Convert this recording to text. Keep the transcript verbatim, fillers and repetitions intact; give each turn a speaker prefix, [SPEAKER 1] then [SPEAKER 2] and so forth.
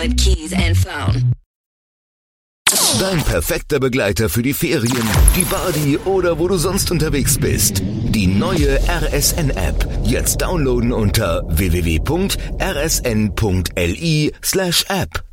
[SPEAKER 1] wallet, keys and phone.
[SPEAKER 2] Dein perfekter Begleiter für die Ferien, die Party oder wo du sonst unterwegs bist. Die neue R S N-App. Jetzt downloaden unter w w w punkt r s n punkt l i slash app.